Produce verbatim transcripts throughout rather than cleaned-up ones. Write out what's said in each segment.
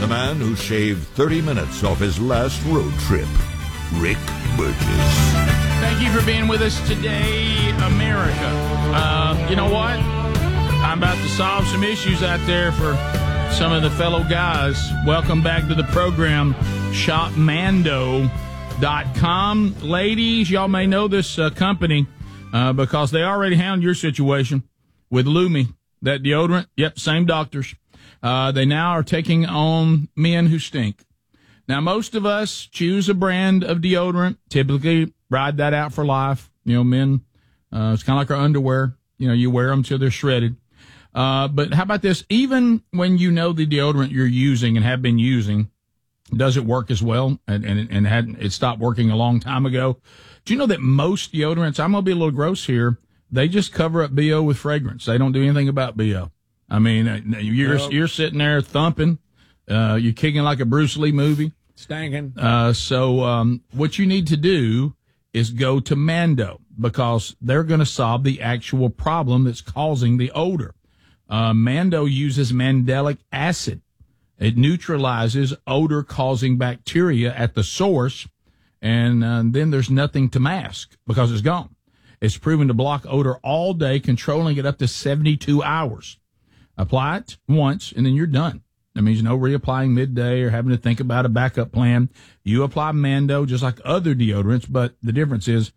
the man who shaved thirty minutes off his last road trip, Rick Burgess. Thank you for being with us today, America. Uh, you know what? I'm about to solve some issues out there for some of the fellow guys. Welcome back to the program, shop mando dot com. Ladies, y'all may know this uh, company uh, because they already handled your situation with Lumi, that deodorant. Yep, same doctors. Uh, they now are taking on men who stink. Now, most of us choose a brand of deodorant, typically ride that out for life. You know, men, uh, it's kind of like our underwear. You know, you wear them till they're shredded. Uh, but how about this? Even when you know the deodorant you're using and have been using, does it work as well? And, and, and hadn't, it stopped working a long time ago. Do you know that most deodorants, I'm going to be a little gross here, they just cover up B O with fragrance. They don't do anything about B O. I mean, you're, nope. you're sitting there thumping, uh, you're kicking like a Bruce Lee movie. Stankin'. Uh, so, um, what you need to do is go to Mando because they're going to solve the actual problem that's causing the odor. Uh, Mando uses mandelic acid. It neutralizes odor-causing bacteria at the source, and uh, then there's nothing to mask because it's gone. It's proven to block odor all day, controlling it up to seventy-two hours. Apply it once, and then you're done. That means no reapplying midday or having to think about a backup plan. You apply Mando just like other deodorants, but the difference is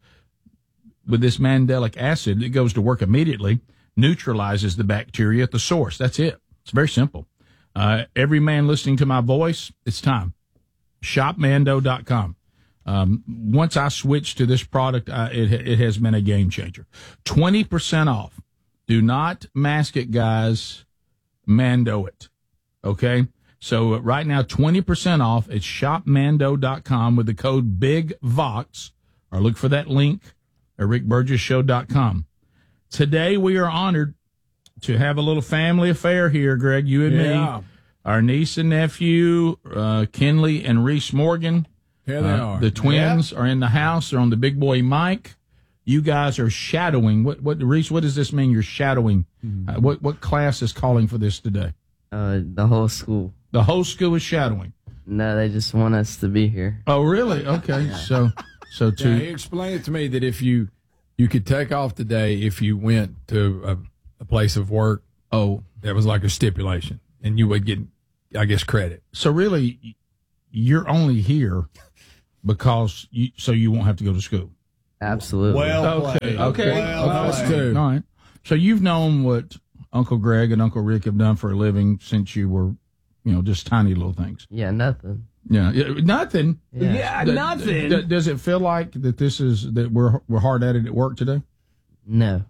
with this mandelic acid, it goes to work immediately, neutralizes the bacteria at the source. That's it. It's very simple. Uh, every man listening to my voice, it's time. shop mando dot com. Um, once I switched to this product, uh, it, it has been a game changer. twenty percent off. Do not mask it, guys. Mando it. Okay? So uh, right now, twenty percent off at shop mando dot com with the code BIGVOX, or look for that link at rick burgess show dot com. Today, we are honored to have a little family affair here, Greg, you and yeah. me. Our niece and nephew, uh, Kenley and Reese Morgan. Here they uh, are. The twins yeah. are in the house. They're on the big boy mic. You guys are shadowing. What, what, Reese, what does this mean, you're shadowing? Mm-hmm. Uh, what, what class is calling for this today? Uh, the whole school. The whole school is shadowing? No, they just want us to be here. Oh, really? Okay. so, so to. Yeah, he explained it to me that if you, you could take off today if you went to a, a place of work. Oh, that was like a stipulation, and you would get, I guess, credit. So really, you're only here because you, so you won't have to go to school. Absolutely. Well okay. played. Okay. Well That's played. two. All right. So you've known what Uncle Greg and Uncle Rick have done for a living since you were, you know, just tiny little things. Yeah, nothing. Yeah, yeah nothing. Yeah, Yeah, D- nothing. d- does it feel like that this is that we're we're hard at it at work today? No.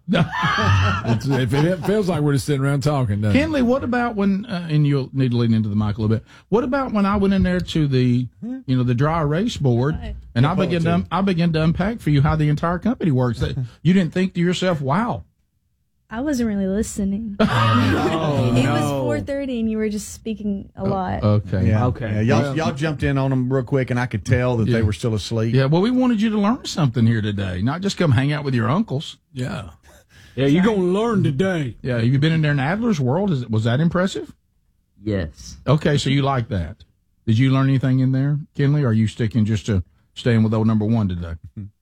It's, if it, it feels like we're just sitting around talking, doesn't it? Kenley, what about when? Uh, and you'll need to lean into the mic a little bit. What about when I went in there to the, you know, the dry erase board, and I began to I began to unpack for you how the entire company works. That you didn't think to yourself, "Wow." I wasn't really listening. Oh, it no. was four thirty, and you were just speaking a lot. Okay. Yeah. Okay. Yeah, y'all, Well- y'all jumped in on them real quick, and I could tell that Yeah. they were still asleep. Yeah. Well, we wanted you to learn something here today, not just come hang out with your uncles. Yeah. Yeah, you're going to learn today. Yeah. Have you been in there in Adler's World? Is it, was that impressive? Yes. Okay, so you like that. Did you learn anything in there, Kenley, or are you sticking just to staying with old number one today?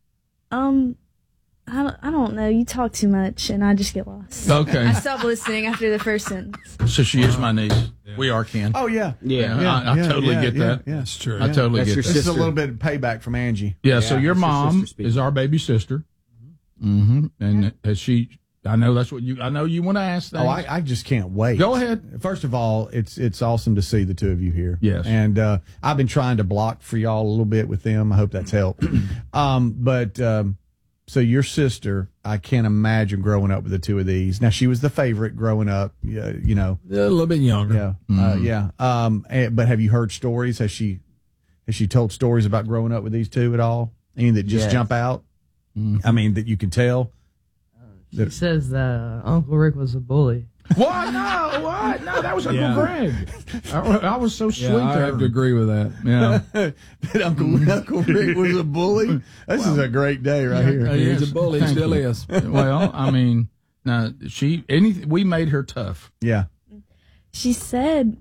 Um, I don't, I don't know. You talk too much, and I just get lost. Okay. I stopped listening after the first sentence. So she is my niece. We are Ken. Oh, yeah. Yeah, Yeah, I, I yeah, totally yeah, get yeah, that. Yeah. That's true. I totally That's get your that. This is a sister. little bit of payback from Angie. Yeah, so Yeah, your that's your mom sister speaking. is our baby sister. Mm-hmm. And has she, I know that's what you, I know you want to ask things. Oh, I, I just can't wait. Go ahead. First of all, it's it's awesome to see the two of you here. Yes. And uh, I've been trying to block for y'all a little bit with them. I hope that's helped. um, but um, so your sister, I can't imagine growing up with the two of these. Now, she was the favorite growing up, yeah, you know. A little bit younger. Yeah. Mm-hmm. Uh, yeah. Um, and, but have you heard stories? Has she has she told stories about growing up with these two at all? Any that just Yes. jump out? Mm-hmm. I mean, that you can tell? She says that uh, Uncle Rick was a bully. What? No, what? No, that was Uncle Yeah. Greg. I, I was so sweet Yeah, I to have her. to agree with that. Yeah. that Uncle, Uncle Rick was a bully? This is a great day right here. Yeah, He's yes. a bully. Thank Still you. is. Well, I mean, no, she, anything, we made her tough. Yeah. She said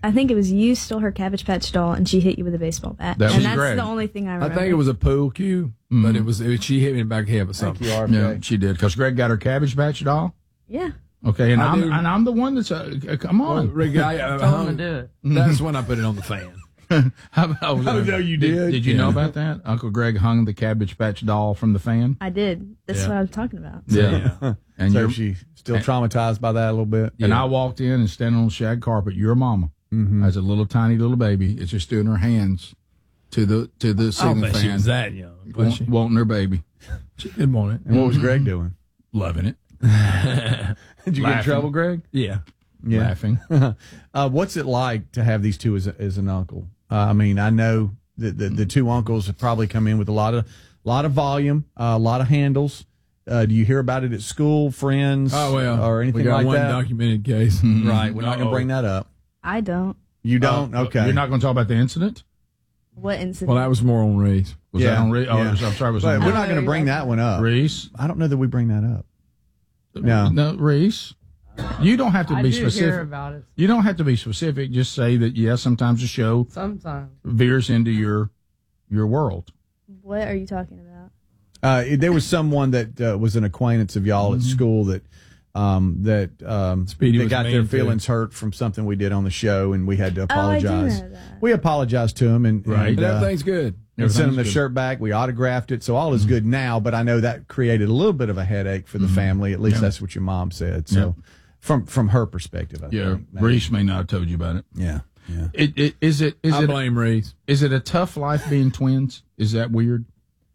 I think it was you stole her Cabbage Patch doll and she hit you with a baseball bat. That and was that's Greg. the only thing I I remember. think it was a pool cue, but it was it, she hit me in the back of the head with Thank something. you, R F K. Yeah, she did because Greg got her Cabbage Patch doll. Yeah. Okay, and I I'm do- and I'm the one that's uh, uh, come Well, on. Rick, I, uh, Tell hung- him to do it. That's when I put it on the fan. How about, oh, no, you did. Did you Yeah. know about that? Uncle Greg hung the Cabbage Patch doll from the fan. I did. That's Yeah. what I'm talking about. Yeah, and So you're, she still traumatized by that a little bit. and I walked in and standing on the shag carpet. Your mama, as a little tiny little baby, is just doing her hands to the to the I ceiling don't think she fan, was that young. Was want, she? wanting her baby, She did want it. And what was Greg doing? loving it, Did you get in Laughing. trouble, Greg? Yeah. laughing. Uh, what's it like to have these two as, a, as an uncle? Uh, I mean, I know that the, the two uncles have probably come in with a lot of lot of volume, uh, a lot of handles. Uh, do you hear about it at school, friends, Oh well. or anything we got like one that? documented case. Right. We're not going Uh-oh. to bring that up. I don't. You don't? Uh, okay. You're not going to talk about the incident. What incident? Well, that was more on Reese. Was Yeah, that on Reese? Oh, yeah. I'm sorry. Was But on we're Reese? not going to bring that one up. Reese? I don't know that we bring that up. No. No, Reese. You don't have to I be do hear specific. about it You don't have to be specific. Just say that. Yes, sometimes the show sometimes. veers into your your world. What are you talking about? Uh, it- there was someone that uh, was an acquaintance of y'all at school that um, that um, Speedy that was got their mean, too. feelings hurt from something we did on the show, and we had to Oh, I do apologize. know that. We apologized to him, and, Right. and, But uh, everything's good. and sent him the Everything's good. shirt back. We autographed it, so all is good now. But I know that created a little bit of a headache for the family. At least Yeah. that's what your mom said. So, from from her perspective, I Yeah, think, maybe. Reese may not have told you about it. Yeah, yeah. It, it is it is I it blame Reese. is it a tough life being twins? Is that weird?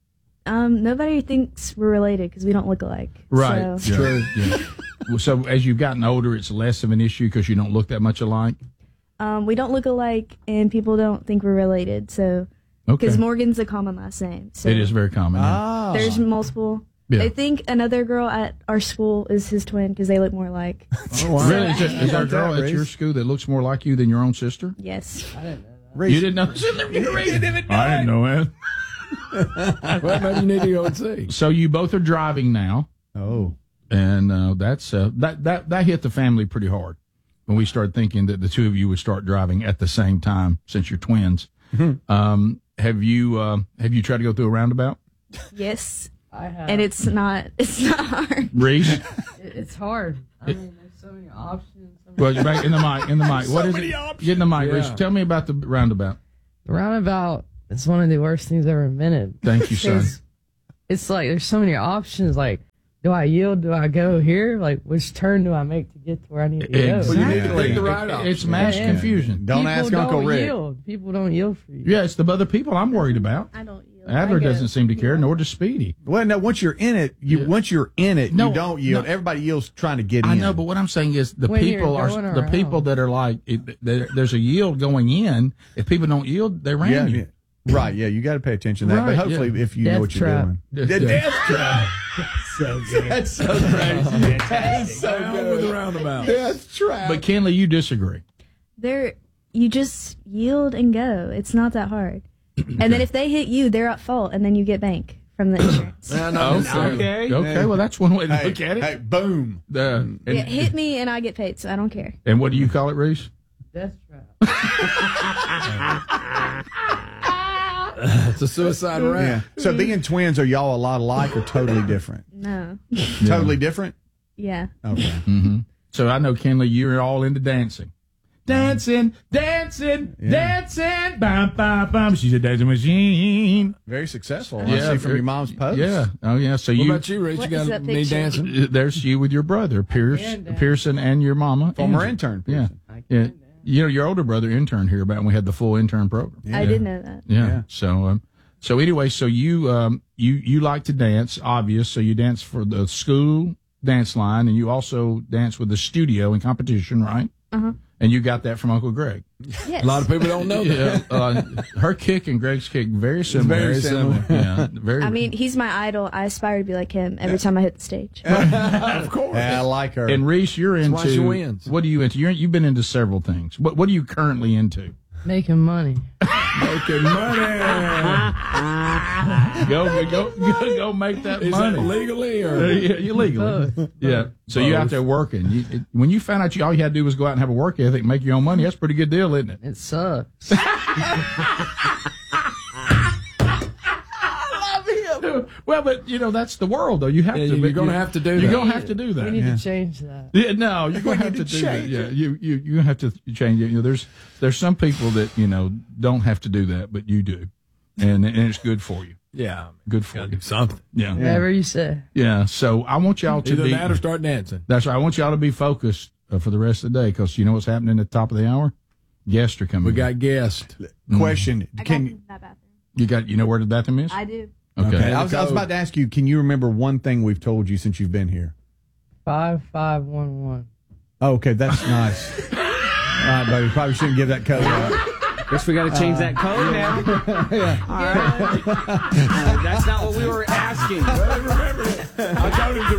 Um, nobody thinks we're related because we don't look alike. So, Yeah. True. Yeah. Well, so as you've gotten older, it's less of an issue because you don't look that much alike. um, we don't look alike, and people don't think we're related. So, Okay, because Morgan's a common last name. So it is very common. yeah. Ah, There's multiple. Yeah. They think another girl at our school is his twin because they look more alike. Oh, wow. Really? Is, it, is there a Like girl that, at your Reese? school that looks more like you than your own sister? Yes. I didn't know that. Reese, You didn't know? I didn't know that. Well, maybe you need to go and see. So you both are driving now, Oh, and uh, that's uh, that that that hit the family pretty hard when we started thinking that the two of you would start driving at the same time since you're twins. Um, have you uh, have you tried to go through a roundabout, Yes. I have. And it's not. It's not hard. Reese? It- it's hard. I mean, there's so many options. So many Well, you're back in the mic. In the mic. What is it? Get in the mic, Reese. Yeah. Tell me about the roundabout. The roundabout is one of the worst things I've ever invented. Thank you, son. Because it's like there's so many options. Like, do I yield? Do I go here? Like, which turn do I make to get to where I need to go? Exactly. Well, you need to take the right It- option. It's mass Yeah, yeah. confusion. don't People ask Uncle don't Rick. Yield. People don't yield for you. Yeah, it's the other people I'm worried about. I don't yield. Adler I go. doesn't seem to care, nor does Speedy. Well, no. Once you're in it, you Yeah. once you're in it, No, you don't yield. no. Everybody yields trying to get I in. know, but what I'm saying is the When you're people are going the around. people that are like it, there, there's a yield going in. If people don't yield, they ran yeah, you. yeah. Right. Yeah, you got to pay attention to that. Right, but hopefully, yeah. if you know Death what you're trap. doing, Death The trap. death trap. So good. That's so crazy. That is so Down with good. the roundabout. Death trap. But Kenley, you disagree. There, you just yield and go. It's not that hard. And then if they hit you, they're at fault, and then you get bank from the insurance. Yeah, not necessarily. Okay. Okay. Well, that's one way to Hey, look at it. hey, boom. The- and, Yeah, hit me and I get paid, so I don't care. and what do you call it, Reese? Death trap. It's a suicide Yeah. rap. So being twins, are y'all a lot alike or totally different? No. Totally different. Yeah. Okay. Mm-hmm. So I know, Kenley, you're all into dancing. Dancing, dancing, Yeah. dancing. Bam, bam, bam. She's a dancing machine. Very successful. I Yeah, see from very- your mom's post. Yeah. Oh, yeah. So What you. about you, Reese? What You is got that me picture? dancing? There's you with your brother, Pierce, can dance. Pearson, and your mama. Former Angie. intern. Yeah. Pearson. I Yeah. can You know, your older brother interned here about when we had the full intern program. Yeah. I did know that. Yeah. Yeah. So, um, so anyway, so you, um, you, you like to dance, obvious. So you dance for the school dance line, and you also dance with the studio in competition, right? Uh-huh. And you got that from Uncle Greg. Yes. A lot of people don't know that. Yeah. Uh, her kick and Greg's kick very similar. very similar. Yeah. Very. I mean, he's my idol. I aspire to be like him every time I hit the stage. Of course. Yeah, I like her. and Reese, you're into. why she wins. What are you into? You're, you've been into several things. What What are you currently into? Making money. Making money. go, go, go, go, make that Is money that legally or? Uh, yeah, illegally. Yeah. So you out there working. You, it, when you found out you, all you had to do was go out and have a work ethic, and make your own money. That's a pretty good deal, isn't it? It sucks. Well, but you know that's the world, though. You have Yeah, to. you're gonna have to do You're that. gonna have to do that. We need Yeah. to change that. Yeah, no, you're gonna have to, need to do that. change Yeah, it. you you you have to change it. You know, there's there's some people that you know don't have to do that, but you do, and and it's good for you. Yeah. Good for Gotta you. do something. Yeah, yeah. Whatever you say. So I want y'all to Either be. that or start dancing. That's right. I want y'all to be focused uh, for the rest of the day because you know what's happening at the top of the hour. Guests are coming. We in. got guests. Question: I Can got you? that bathroom. You got. You know where the bathroom is? I do. Okay. Okay, I was, I was Code. about to ask you. Can you remember one thing we've told you since you've been here? Five five one one. Oh, okay, that's nice. All right, buddy. Probably shouldn't give that code out. Guess we got to change that code now. All right. Uh, that's not what we were asking. I remember it. I told him to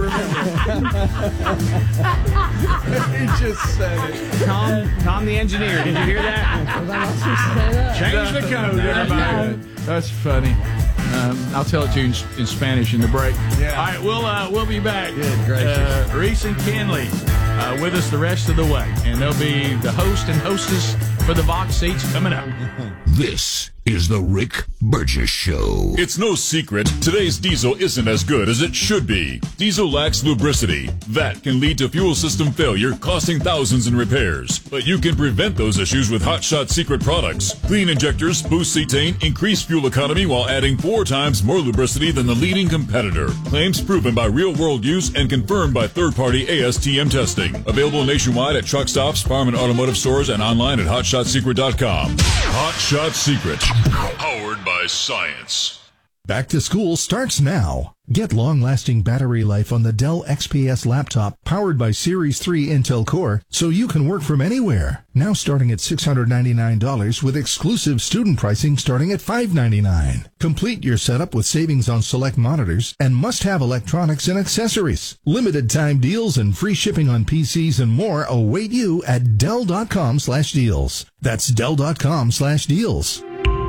remember. He just said it. Tom, Tom the engineer. Did you hear that? Was I not supposed to say that? Change the code, everybody. That's funny. Um, I'll tell it to you in, in Spanish in the break. Yeah. All right, we'll uh, we'll be back. Good gracious. Uh, Reese and Kenley uh, with us the rest of the way, and they'll be the host and hostess for the box seats coming up. This is the Rick Burgess Show. It's no secret, today's diesel isn't as good as it should be. Diesel lacks lubricity. That can lead to fuel system failure, costing thousands in repairs. But you can prevent those issues with Hot Shot Secret products. Clean injectors, boost cetane, increase fuel economy while adding four times more lubricity than the leading competitor. Claims proven by real-world use and confirmed by third-party A S T M testing. Available nationwide at truck stops, farm and automotive stores, and online at hot shot secret dot com. Hot Shot Secret. Powered by science. Back to school starts now. Get long-lasting battery life on the Dell X P S laptop powered by Series three Intel Core so you can work from anywhere. Now starting at six hundred ninety-nine dollars with exclusive student pricing starting at five hundred ninety-nine dollars. Complete your setup with savings on select monitors and must-have electronics and accessories. Limited time deals and free shipping on P Cs and more await you at Dell.com slash deals. That's Dell.com slash deals.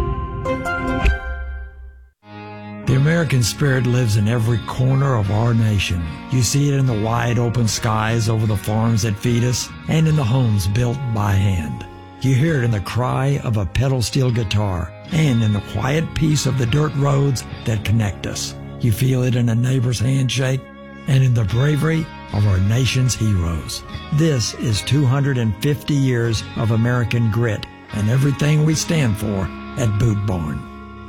The American spirit lives in every corner of our nation. You see it in the wide open skies over the farms that feed us and in the homes built by hand. You hear it in the cry of a pedal steel guitar and in the quiet peace of the dirt roads that connect us. You feel it in a neighbor's handshake and in the bravery of our nation's heroes. This is two hundred fifty years of American grit and everything we stand for at Boot Barn.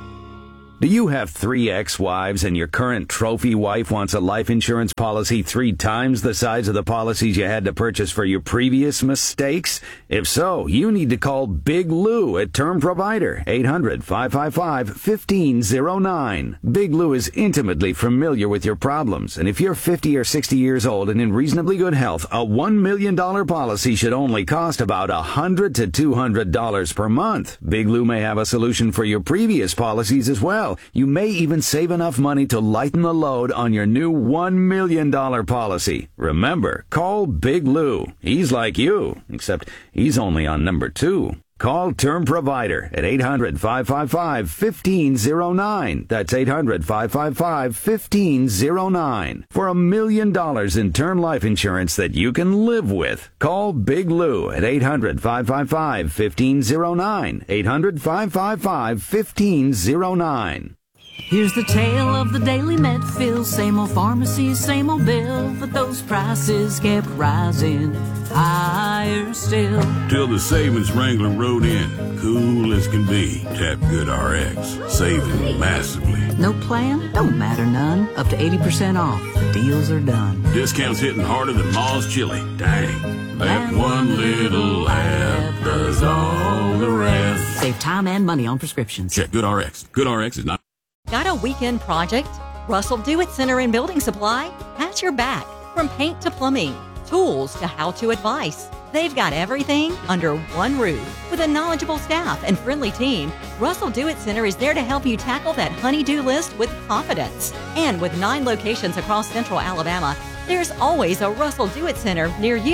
Do you have three ex-wives and your current trophy wife wants a life insurance policy three times the size of the policies you had to purchase for your previous mistakes? If so, you need to call Big Lou at Term Provider, eight hundred, five five five, one five zero nine. Big Lou is intimately familiar with your problems, and if you're fifty or sixty years old and in reasonably good health, a one million dollars policy should only cost about one hundred to two hundred dollars per month. Big Lou may have a solution for your previous policies as well. You may even save enough money to lighten the load on your new one million dollars policy. Remember, call Big Lou. He's like you, except he's only on number two. Call Term Provider at eight hundred, five five five, one five zero nine. That's eight hundred, five five five, one five zero nine. For a million dollars in term life insurance that you can live with. Call Big Lou at eight hundred, five five five, one five zero nine. eight hundred, five five five, one five zero nine. Here's the tale of the daily Medfield. Same old pharmacy, same old bill, but those prices kept rising higher still. Till the savings wrangler rode in, cool as can be. Tap Good R X, saving massively. No plan? Don't matter none. Up to eighty percent off. The deals are done. Discounts hitting harder than Ma's chili. Dang. That one little app does all the rest. Save time and money on prescriptions. Check Good R X. Good R X is not... Got a weekend project? Russell Do-It Center and Building Supply has your back. From paint to plumbing, tools to how-to advice. They've got everything under one roof. With a knowledgeable staff and friendly team, Russell Do-It Center is there to help you tackle that honey-do list with confidence. And with nine locations across central Alabama, there's always a Russell Do-It Center near you.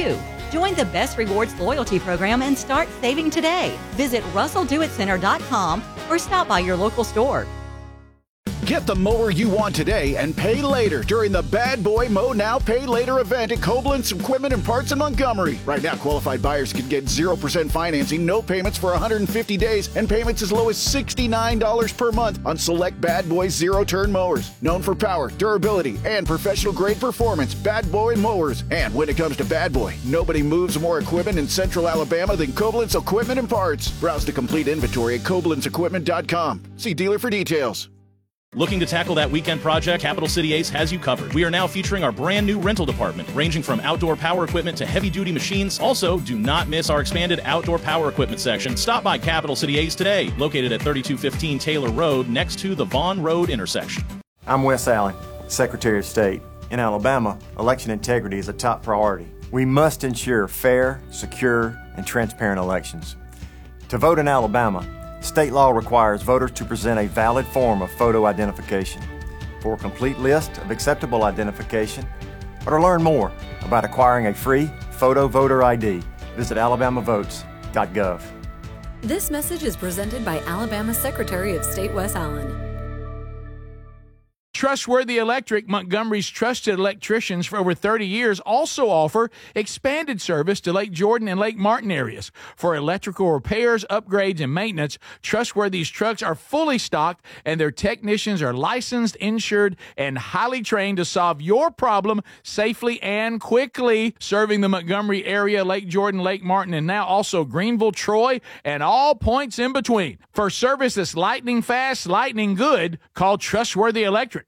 Join the Best Rewards loyalty program and start saving today. Visit russell do it center dot com or stop by your local store. Get the mower you want today and pay later during the Bad Boy Mow Now Pay Later event at Koblenz Equipment and Parts in Montgomery. Right now, qualified buyers can get zero percent financing, no payments for one hundred fifty days, and payments as low as sixty-nine dollars per month on select Bad Boy zero-turn mowers. Known for power, durability, and professional-grade performance, Bad Boy Mowers. And when it comes to Bad Boy, nobody moves more equipment in Central Alabama than Koblenz Equipment and Parts. Browse the complete inventory at koblenz equipment dot com. See dealer for details. Looking to tackle that weekend project? Capital City Ace has you covered. We are now featuring our brand new rental department, ranging from outdoor power equipment to heavy-duty machines. Also, do not miss our expanded outdoor power equipment section. Stop by Capital City Ace today, located at thirty-two fifteen Taylor Road, next to the Vaughn Road intersection. I'm Wes Allen, Secretary of State. In Alabama, election integrity is a top priority. We must ensure fair, secure, and transparent elections. To vote in Alabama, state law requires voters to present a valid form of photo identification. For a complete list of acceptable identification, or to learn more about acquiring a free photo voter I D, visit alabama votes dot gov. This message is presented by Alabama Secretary of State Wes Allen. Trustworthy Electric, Montgomery's trusted electricians for over thirty years, also offer expanded service to Lake Jordan and Lake Martin areas. For electrical repairs, upgrades, and maintenance, Trustworthy's trucks are fully stocked, and their technicians are licensed, insured, and highly trained to solve your problem safely and quickly. Serving the Montgomery area, Lake Jordan, Lake Martin, and now also Greenville, Troy, and all points in between. For service that's lightning fast, lightning good, call Trustworthy Electric.